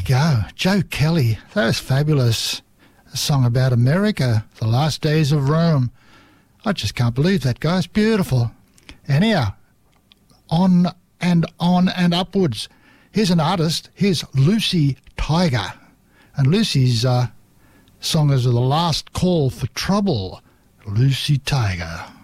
go. Joe Kelly. That was fabulous. A song about America, the last days of Rome. I just can't believe that, guys. Beautiful. Anyhow, on and upwards. Here's an artist. Here's Lucy Tiger. And Lucy's song is The Last Call for Trouble. Lucy Tiger.